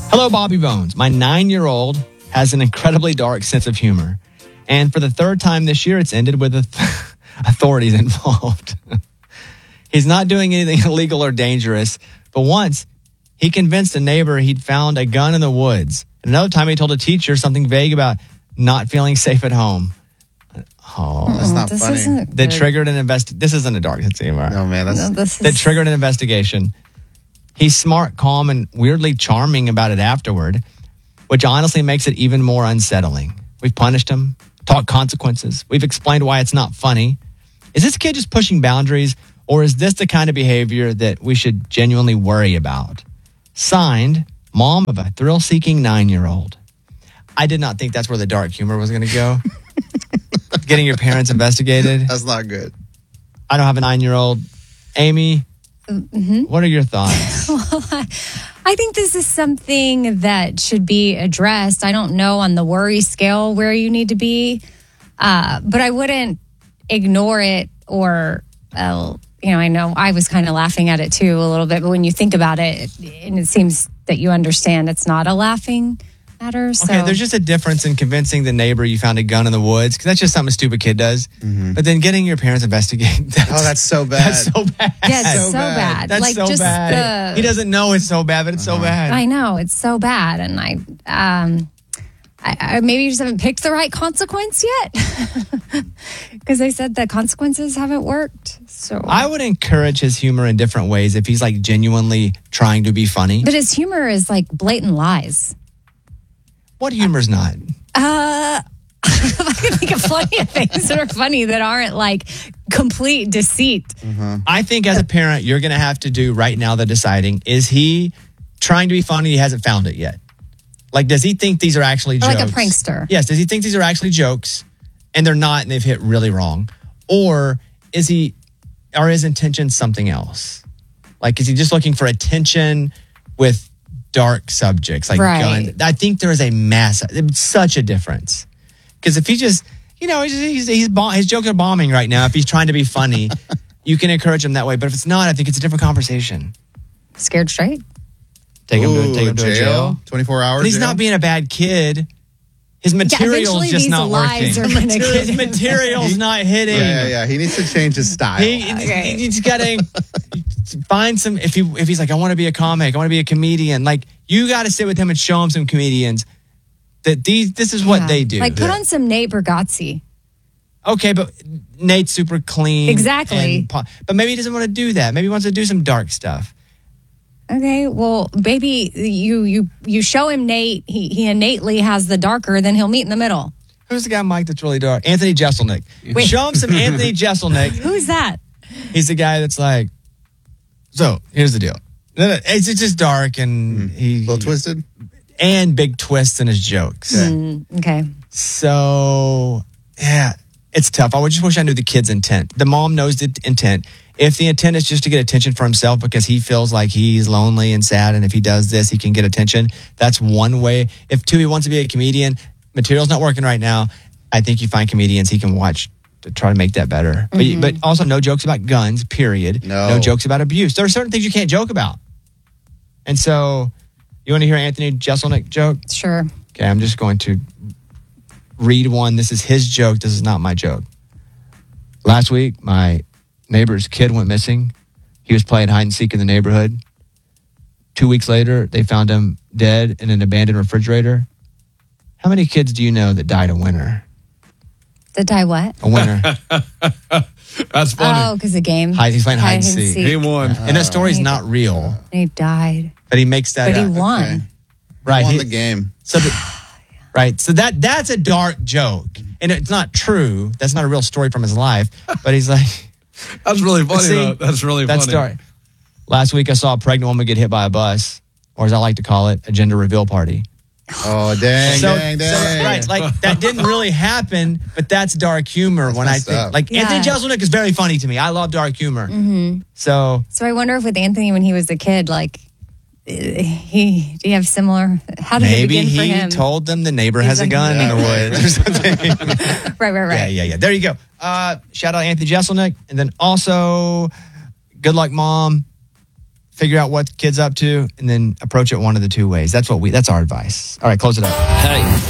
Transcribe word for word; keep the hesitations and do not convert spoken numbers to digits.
Hello, Bobby Bones. My nine-year-old has an incredibly dark sense of humor. And for the third time this year, it's ended with authorities involved. He's not doing anything illegal or dangerous, but once he convinced a neighbor he'd found a gun in the woods. Another time he told a teacher something vague about not feeling safe at home. Oh, that's not this funny. Isn't that good. triggered an invest. This isn't a dark sense of humor. No, man, that's No, this That is, triggered an investigation. He's smart, calm, and weirdly charming about it afterward, which honestly makes it even more unsettling. We've punished him, taught consequences. We've explained why it's not funny. Is this kid just pushing boundaries, or is this the kind of behavior that we should genuinely worry about? Signed, mom of a thrill-seeking nine-year-old. I did not think that's where the dark humor was going to go. Getting your parents investigated. that's not good. I don't have a nine-year-old. Amy, Mm-hmm. what are your thoughts? I think this is something that should be addressed. I don't know on the worry scale where you need to be, uh, but I wouldn't ignore it or, uh, you know, I know I was kind of laughing at it too a little bit, but when you think about it, and it seems that you understand it's not a laughing matter. So. Okay, there's just a difference in convincing the neighbor you found a gun in the woods, because that's just something a stupid kid does. Mm-hmm. But then getting your parents investigated. That's, Oh, that's so bad. That's so bad. Yeah, it's so so, bad. bad. That's like so just bad. The, He doesn't know it's so bad, but it's Uh-huh. so bad. I know it's so bad, and I, um, I, I maybe you just haven't picked the right consequence yet, because they said the consequences haven't worked. So I would encourage his humor in different ways if he's like genuinely trying to be funny. but his humor is like blatant lies. What humor's not? Uh, I can think of plenty of things that are funny that aren't like complete deceit. I think as a parent, you're going to have to do right now the deciding. Is he trying to be funny? He hasn't found it yet. Like, does he think these are actually Or jokes? like a prankster. Yes. Does he think these are actually jokes and they're not and they've hit really wrong? Or is he, or his intention something else? Like, is he just looking for attention with dark subjects like Right. guns? I think there is a massive, it's such a difference. Because if he just, you know, he's, he's, he's bomb, his jokes are bombing right now. If he's trying to be funny, you can encourage him that way. But if it's not, I think it's a different conversation. Scared straight. Take him to, Ooh, take him to a jail. twenty-four hours. But he's jail? not being a bad kid. His material's eventually just these not lies working. are gonna Material- get His him. material's not hitting. Yeah, yeah, yeah. He needs to change his style. He, Okay. he, he's got to find some. If he if he's like, I want to be a comic, I want to be a comedian. Like, you got to sit with him and show him some comedians that these. This is what Yeah. they do. Like put on some Nate Bargatze. Okay, but Nate's super clean. Exactly. and po- but maybe he doesn't want to do that. Maybe he wants to do some dark stuff. Okay, well, baby, you you you show him Nate. He he innately has the darker. Then he'll meet in the middle. Who's the guy, Mike, that's really dark? Anthony Jeselnik. Wait. Show him some Anthony Jeselnik. Who's that? He's the guy that's like, so here's the deal. No, no, It's it's just dark and he a little twisted. and big twists in his jokes. Mm, okay. So yeah, it's tough. I would just wish I knew the kid's intent. The mom knows the intent. If the intent is just to get attention for himself because he feels like he's lonely and sad, and if he does this, he can get attention, that's one way. If two, he wants to be a comedian, material's not working right now, I think you find comedians he can watch to try to make that better. Mm-hmm. But, but also no jokes about guns, period. No. No jokes about abuse. There are certain things you can't joke about. And so, you want to hear an Anthony Jeselnik joke? Sure. Okay, I'm just going to read one. This is his joke. This is not my joke. Last week, my neighbor's kid went missing. He was playing hide and seek in the neighborhood. Two weeks later, they found him dead in an abandoned refrigerator. How many kids do you know that died a winter? Did die what? A winter. That's funny. Oh, because the game. Hide- he's playing hide and seek. He won. And that story's not real, He died, but he makes that but he up. won. Okay. Right. Won he- the game. So the, right. So that that's a dark joke. And it's not true. That's not a real story from his life. But he's like, That's really funny. see, though. That's really that's funny. dark. Last week I saw a pregnant woman get hit by a bus, or as I like to call it, a gender reveal party. Oh, dang, so, dang, so- dang. right, like that didn't really happen, but that's dark humor. When I messed think, up. like Yeah. Anthony Jeselnik is very funny to me. I love dark humor. Mm-hmm. So So I wonder if with Anthony when he was a kid, like eh, he do you have similar? How did maybe it begin for he him? told them the neighbor He's has a like, gun in the yeah. woods or something. right, right, right. Yeah, yeah, yeah. There you go. Uh, shout out Anthony Jeselnik. And then also, good luck, Mom. figure out what the kid's up to, and then approach it one of the two ways. That's what we. That's our advice. All right, close it up. Hey.